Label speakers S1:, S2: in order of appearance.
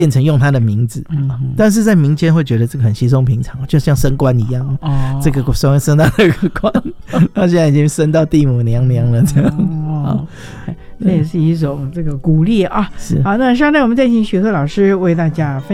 S1: 变成用他的名字，但是在民间会觉得这个很稀松平常，就像升官一样，这个升到那个官，他现在已经升到地母娘娘了，这样。
S2: 这也是一种这个鼓励啊。
S1: 是。
S2: 好，那稍待我们再请许鹤老师为大家分享。